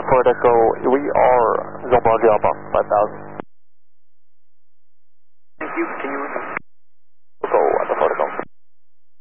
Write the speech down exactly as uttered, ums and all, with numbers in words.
Ford Echo, we are Zone Boundary Alpha, five thousand. Thank you. Continue.